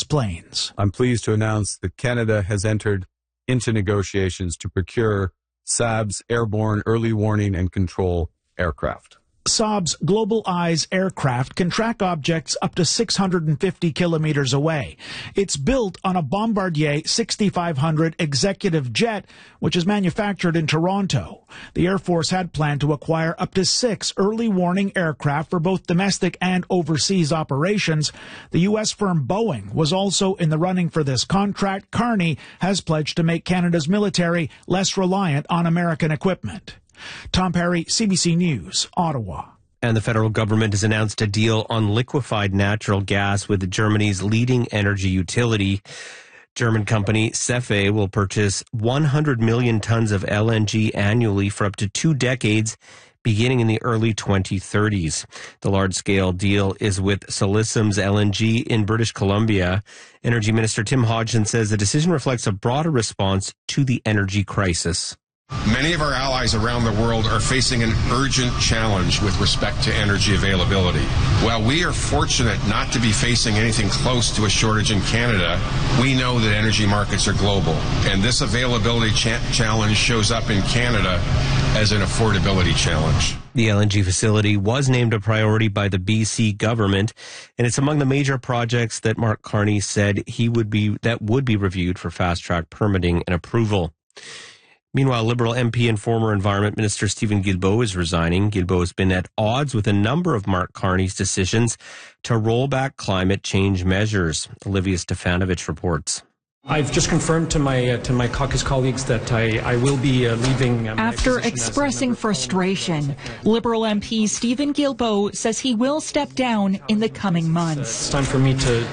planes. I'm pleased to announce that Canada has entered into negotiations to procure Saab's airborne early warning and control aircraft. Saab's Global Eyes aircraft can track objects up to 650 kilometers away. It's built on a Bombardier 6500 executive jet, which is manufactured in Toronto. The Air Force had planned to acquire up to 6 early warning aircraft for both domestic and overseas operations. The U.S. firm Boeing was also in the running for this contract. Carney has pledged to make Canada's military less reliant on American equipment. Tom Perry, CBC News, Ottawa. And the federal government has announced a deal on liquefied natural gas with Germany's leading energy utility. German company Cefe will purchase 100 million tons of LNG annually for up to 2 decades, beginning in the early 2030s. The large-scale deal is with Salicum's LNG in British Columbia. Energy Minister Tim Hodgson says the decision reflects a broader response to the energy crisis. Many of our allies around the world are facing an urgent challenge with respect to energy availability. While we are fortunate not to be facing anything close to a shortage in Canada, we know that energy markets are global, and this availability challenge shows up in Canada as an affordability challenge. The LNG facility was named a priority by the BC government, and it's among the major projects that Mark Carney said would be reviewed for fast-track permitting and approval. Meanwhile, Liberal MP and former Environment Minister Stephen Guilbeault is resigning. Guilbeault has been at odds with a number of Mark Carney's decisions to roll back climate change measures. Olivia Stefanovic reports. I've just confirmed to my caucus colleagues that I will be leaving. After expressing frustration, Liberal MP Stephen Guilbeault says he will step down in the coming months. It's time for me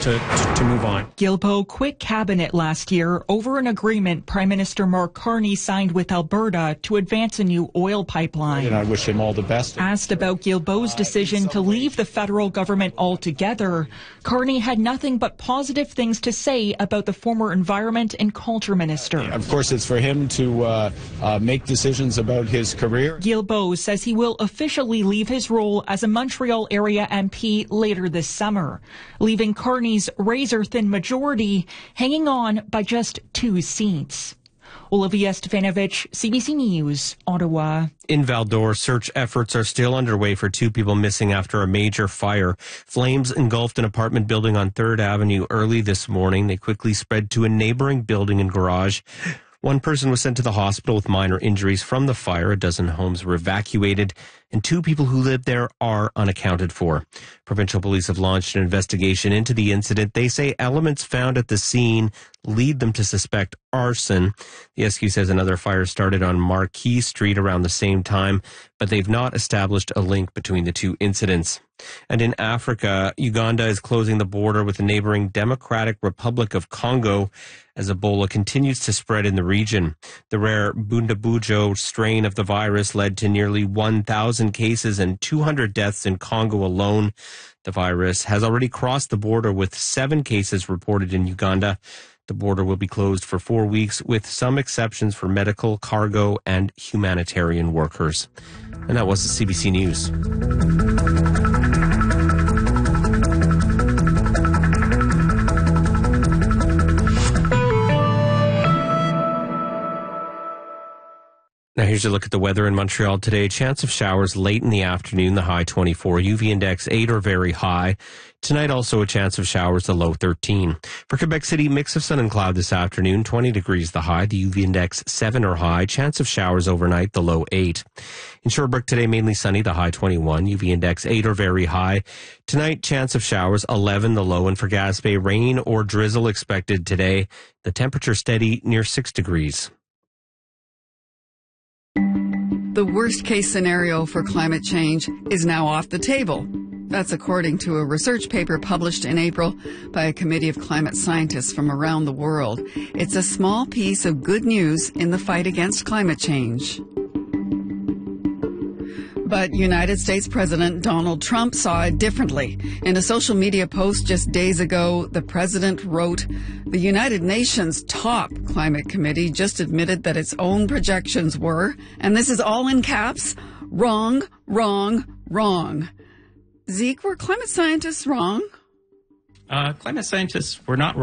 to move on. Guilbeault quit cabinet last year over an agreement Prime Minister Mark Carney signed with Alberta to advance a new oil pipeline. And I wish him all the best. Asked about Guilbeault's decision to leave the federal government altogether, Carney had nothing but positive things to say about the former Environment and Culture Minister. Of course, it's for him to make decisions about his career. Guilbeault says he will officially leave his role as a Montreal area MP later this summer, leaving Carney's razor-thin majority hanging on by just 2 seats. Olivia Stefanovic, CBC News, Ottawa. In Val-d'Or, search efforts are still underway for 2 people missing after a major fire. Flames engulfed an apartment building on 3rd Avenue early this morning. They quickly spread to a neighboring building and garage. 1 person was sent to the hospital with minor injuries from the fire. A dozen homes were evacuated, and 2 people who lived there are unaccounted for. Provincial police have launched an investigation into the incident. They say elements found at the scene lead them to suspect arson. The SQ says another fire started on Marquis Street around the same time, but they've not established a link between the 2 incidents. And in Africa, Uganda is closing the border with the neighboring Democratic Republic of Congo as Ebola continues to spread in the region. The rare Bundabujo strain of the virus led to nearly 1,000 cases and 200 deaths in Congo alone. The virus has already crossed the border with 7 cases reported in Uganda. The border will be closed for 4 weeks with some exceptions for medical, cargo, and humanitarian workers. And that was the CBC News. Now here's a look at the weather in Montreal today. Chance of showers late in the afternoon, the high 24. UV index 8 or very high. Tonight also a chance of showers, the low 13. For Quebec City, mix of sun and cloud this afternoon, 20 degrees the high. The UV index 7 or high. Chance of showers overnight, the low 8. In Sherbrooke today, mainly sunny, the high 21. UV index 8 or very high. Tonight, chance of showers, 11 the low. And for Gaspé, rain or drizzle expected today. The temperature steady near 6 degrees. The worst-case scenario for climate change is now off the table. That's according to a research paper published in April by a committee of climate scientists from around the world. It's a small piece of good news in the fight against climate change. But United States President Donald Trump saw it differently. In a social media post just days ago, the president wrote, "The United Nations top climate committee just admitted that its own projections were, and this is all in caps, wrong, wrong, wrong." Zeke, were climate scientists wrong? Climate scientists were not wrong.